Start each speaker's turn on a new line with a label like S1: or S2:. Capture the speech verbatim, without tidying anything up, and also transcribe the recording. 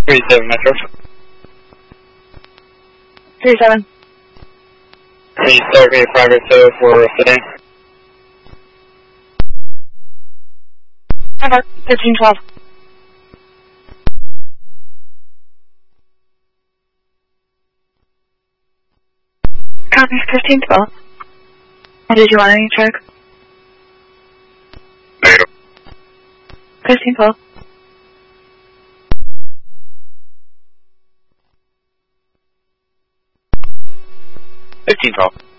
S1: three seven Metro.
S2: three seven.
S1: Can you start me progress so for sedan?
S2: Number thirteen twelve. Copy fifteen twelve. And did you want any check?
S1: Negative.
S2: fifteen twelve.
S1: fifteen twelve.